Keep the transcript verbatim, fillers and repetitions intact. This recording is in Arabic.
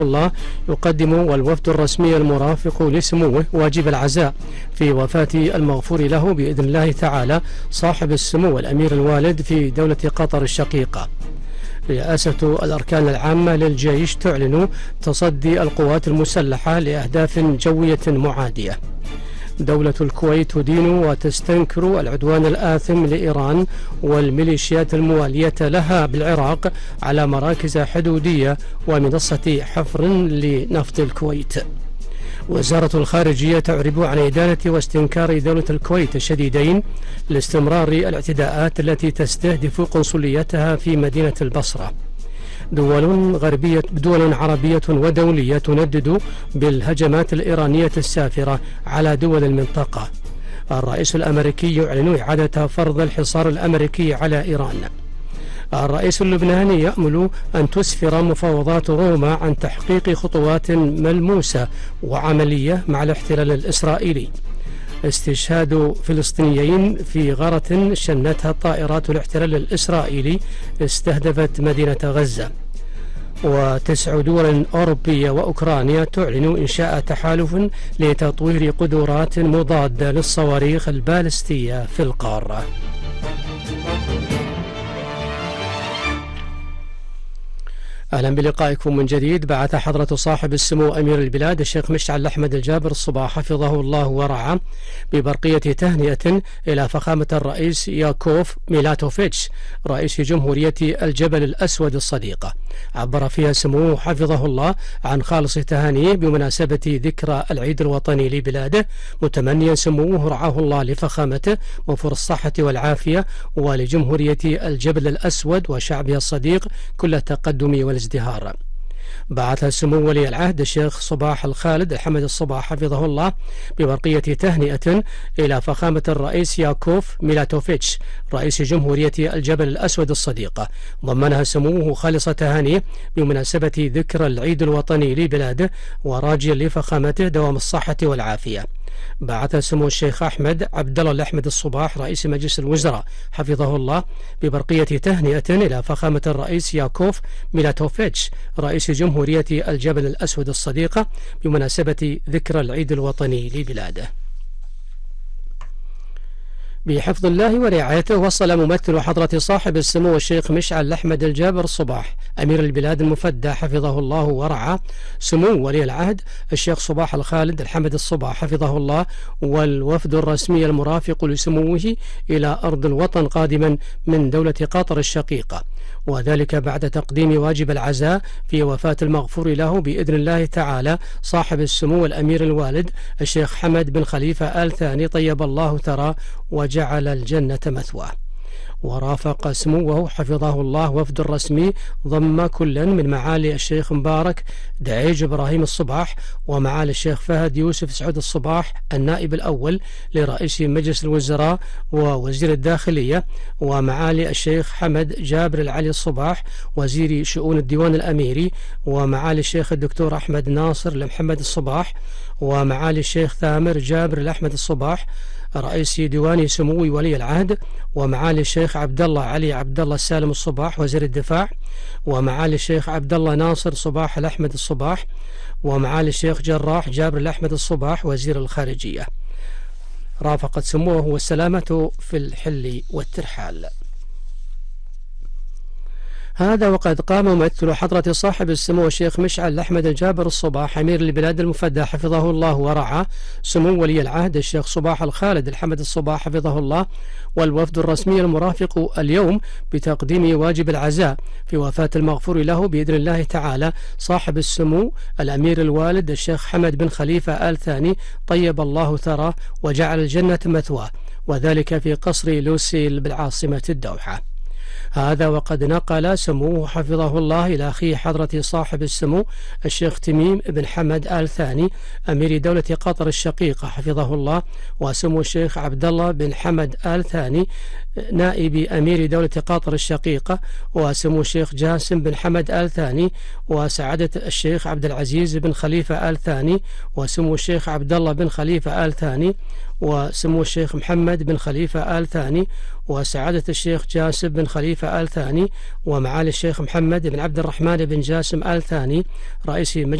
الله يقدم والوفد الرسمي المرافق لسموه واجب العزاء في وفاة المغفور له بإذن الله تعالى صاحب السمو الأمير الوالد في دولة قطر الشقيقة. رئاسة الأركان العامة للجيش تعلن تصدي القوات المسلحة لأهداف جوية معادية. دولة الكويت تدين وتستنكر العدوان الآثم لإيران والميليشيات الموالية لها بالعراق على مراكز حدودية ومنصة حفر لنفط الكويت. وزارة الخارجية تعرب عن إدانة واستنكار دولة الكويت الشديدين لاستمرار الاعتداءات التي تستهدف قنصليتها في مدينة البصرة. دول غربية دول عربية ودولية تندد بالهجمات الإيرانية السافرة على دول المنطقة. الرئيس الأمريكي يعلن إعادة فرض الحصار الأمريكي على إيران. الرئيس اللبناني يأمل أن تسفر مفاوضات روما عن تحقيق خطوات ملموسة وعملية مع الاحتلال الإسرائيلي. استشهاد فلسطينيين في غارة شنتها طائرات الاحتلال الإسرائيلي استهدفت مدينة غزة. وتسع دول أوروبية وأوكرانيا تعلن إنشاء تحالف لتطوير قدرات مضادة للصواريخ البالستية في القارة. أهلا بلقائكم من جديد. بعث حضرة صاحب السمو أمير البلاد الشيخ مشعل أحمد الجابر الصباح حفظه الله ورعاه ببرقية تهنئة إلى فخامة الرئيس ياكوف ميلاتوفيتش رئيس جمهورية الجبل الأسود الصديقة. عبر فيها سموه حفظه الله عن خالص تهانيه بمناسبة ذكرى العيد الوطني لبلاده، متمنيا سموه رعاه الله لفخامته موفور الصحة والعافية ولجمهورية الجبل الأسود وشعبها الصديق كل التقدم والازدهار. بعث سمو ولي العهد الشيخ صباح الخالد الحمد الصباح حفظه الله ببرقية تهنئة إلى فخامة الرئيس ياكوف ميلاتوفيتش رئيس جمهورية الجبل الأسود الصديقة، ضمنها سموه خالص تهانيه بمناسبة ذكرى العيد الوطني لبلاده وراجيا لفخامته دوام الصحة والعافية. بعث سمو الشيخ أحمد عبد الله الأحمد الصباح رئيس مجلس الوزراء حفظه الله ببرقية تهنئة إلى فخامة الرئيس ياكوف ميلاتوفيتش رئيس جمهورية الجبل الأسود الصديقة بمناسبة ذكرى العيد الوطني لبلاده. بحفظ الله ورعايته وصل ممثل حضرة صاحب السمو الشيخ مشعل أحمد الجابر الصباح أمير البلاد المفدى حفظه الله ورعاه سمو ولي العهد الشيخ صباح الخالد الحمد الصباح حفظه الله والوفد الرسمي المرافق لسموه إلى أرض الوطن قادما من دولة قطر الشقيقة، وذلك بعد تقديم واجب العزاء في وفاة المغفور له بإذن الله تعالى صاحب السمو الأمير الوالد الشيخ حمد بن خليفة آل ثاني طيب الله ثراه وجعل الجنة مثواه. ورافق سموه حفظه الله وفد الرسمي ضم كل من معالي الشيخ مبارك دعيج إبراهيم الصباح ومعالي الشيخ فهد يوسف سعود الصباح النائب الأول لرئيس مجلس الوزراء ووزير الداخلية، ومعالي الشيخ حمد جابر العلي الصباح وزير شؤون الديوان الأميري، ومعالي الشيخ الدكتور أحمد ناصر لمحمد الصباح، ومعالي الشيخ ثامر جابر الأحمد الصباح رئيس ديوان سمو ولي العهد، ومعالي الشيخ عبد الله علي عبد الله السالم الصباح وزير الدفاع، ومعالي الشيخ عبد الله ناصر صباح الأحمد الصباح، ومعالي الشيخ جراح جابر الأحمد الصباح وزير الخارجية. رافقت سموه والسلامة في الحل والترحال. هذا وقد قام ممثل حضرة صاحب السمو الشيخ مشعل أحمد الجابر الصباح أمير البلاد المفدى حفظه الله ورعاه سمو ولي العهد الشيخ صباح الخالد الحمد الصباح حفظه الله والوفد الرسمي المرافق اليوم بتقديم واجب العزاء في وفاة المغفور له بإذن الله تعالى صاحب السمو الأمير الوالد الشيخ حمد بن خليفة آل ثاني طيب الله ثراه وجعل الجنة مثواه، وذلك في قصر لوسيل بالعاصمة الدوحة. هذا وقد نقل سموه حفظه الله إلى أخيه حضرة صاحب السمو الشيخ تميم بن حمد آل ثاني أمير دولة قطر الشقيقة حفظه الله وسمو الشيخ عبد الله بن حمد آل ثاني نائب أمير دولة قطر الشقيقة، وسمو الشيخ جاسم بن حمد آل ثاني وسعادة الشيخ عبد العزيز بن خليفة آل ثاني وسمو الشيخ عبد الله بن خليفة آل ثاني وسمو الشيخ محمد بن خليفة آل ثاني وسعادة الشيخ جاسم بن خليفة آل ثاني ومعالي الشيخ محمد بن عبد الرحمن بن جاسم آل ثاني رئيس